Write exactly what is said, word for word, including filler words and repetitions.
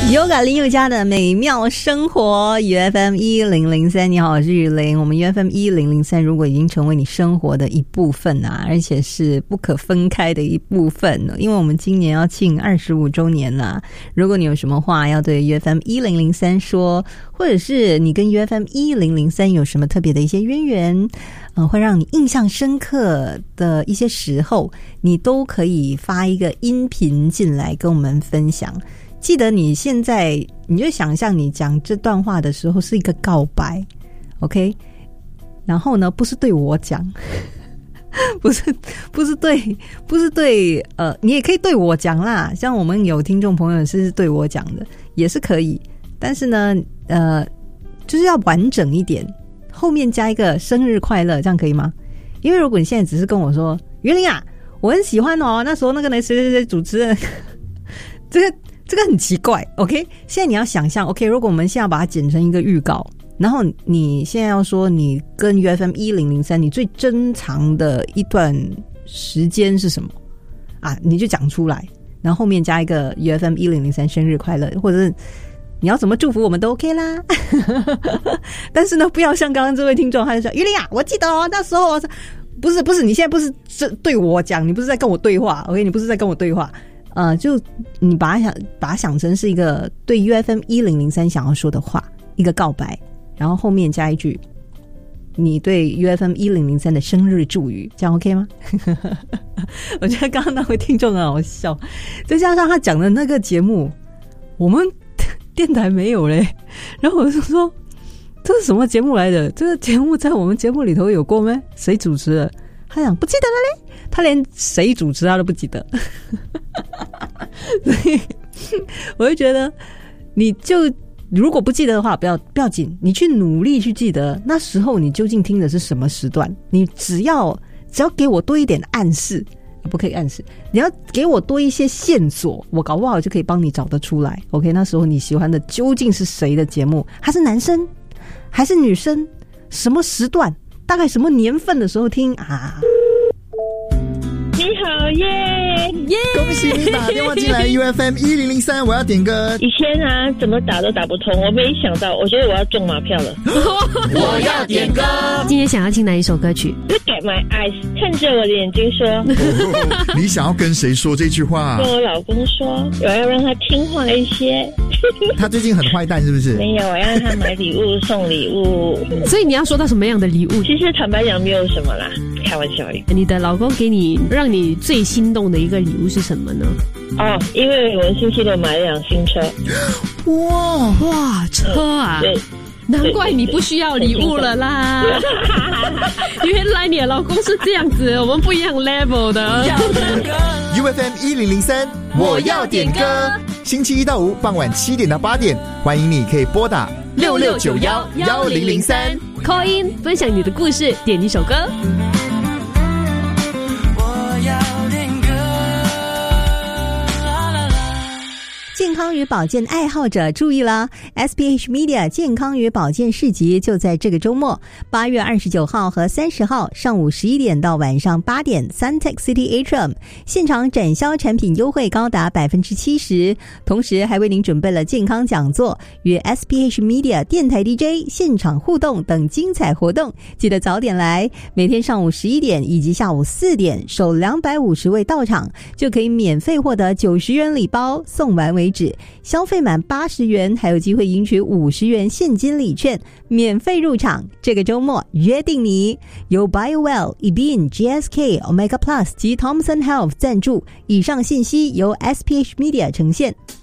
Yoga 林宥嘉的美妙生活 U F M 一零零三，你好，我是雨林。我们 U F M 一零零三如果已经成为你生活的一部分啊，而且是不可分开的一部分，因为我们今年要庆二十五周年啦。如果你有什么话要对 U F M 一零零三说，或者是你跟 U F M 一零零三有什么特别的一些渊源，呃，会让你印象深刻的一些时候，你都可以发一个音频进来跟我们分享。记得你现在你就想象你讲这段话的时候是一个告白 OK， 然后呢不是对我讲不是不是对不是对呃，你也可以对我讲啦，像我们有听众朋友是对我讲的也是可以，但是呢呃，就是要完整一点，后面加一个生日快乐，这样可以吗？因为如果你现在只是跟我说云林啊我很喜欢哦，那时候那个谁谁谁主持人这个这个很奇怪 OK， 现在你要想象 OK， 如果我们现在把它剪成一个预告，然后你现在要说你跟 U F M 一零零三你最珍藏的一段时间是什么啊，你就讲出来，然后后面加一个 U F M 一零零三生日快乐，或者是你要怎么祝福我们都 OK 啦但是呢不要像刚刚这位听众他就说于林啊我记得哦那时候不是不是你现在不是对我讲，你不是在跟我对话 OK， 你不是在跟我对话呃，就你把它想把它想成是一个对 U F M 一零零三想要说的话，一个告白，然后后面加一句你对 U F M 一零零三的生日祝语，这样 OK 吗？我觉得刚刚那位听众很好笑，再加上他讲的那个节目我们电台没有嘞，然后我就说这是什么节目来的，这个节目在我们节目里头有过吗？谁主持的？他讲不记得了嘞，他连谁主持他都不记得所以我就觉得你就如果不记得的话不要不要紧，你去努力去记得那时候你究竟听的是什么时段，你只要只要给我多一点暗示，不可以暗示，你要给我多一些线索，我搞不好就可以帮你找得出来 OK， 那时候你喜欢的究竟是谁的节目，他是男生还是女生，什么时段，大概什么年份的时候听啊。 你好耶耶！恭喜你打电话进来 U F M 一零零三，我要点歌。 以前啊怎么打都打不通，我没想到我觉得我要中马票了我要点歌。 今天想要听哪一首歌曲？ Look at my eyes， 看着我的眼睛说、 哦、你想要跟谁说这句话？ 跟我老公说，我要让他听话一些他最近很坏蛋是不是？ 没有，我要让他买礼物送礼物所以你要说到什么样的礼物？ 其实坦白讲没有什么啦，开玩笑而已。 你的老公给你让你最心动的一个礼物是什么呢？ 哦，因为我们星期六买了辆新车。 哇哇，车啊、嗯、难怪你不需要礼物了啦原来你的老公是这样子，我们不一样 level 的 U F M 一零零三我要点歌，星期一到五傍晚七点到八点，欢迎你可以拨打六六九幺幺零零三 call in 分享你的故事，点一首歌。 健康与保健爱好者注意了 ，S P H Media 健康与保健市集就在这个周末，八月二十九号和三十号上午十一点到晚上八点 ，Suntec City Atrium 现场展销产品优惠高达百分之七十，同时还为您准备了健康讲座与 S P H Media 电台 D J 现场互动等精彩活动，记得早点来，每天上午十一点以及下午四点，首两百五十位到场就可以免费获得九十元礼包，送完为止。消费满八十元还有机会赢取五十元现金礼券，免费入场。这个周末约定你，由 BioWell、eBean、G S K、Omega Plus 及 Thomson Health 赞助。以上信息由 S P H Media 呈现。